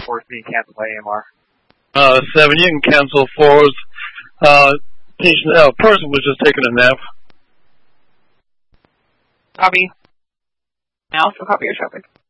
4's being canceled by AMR. 7, you can cancel 4's. Person was just taking a nap. Copy. I also copy your traffic.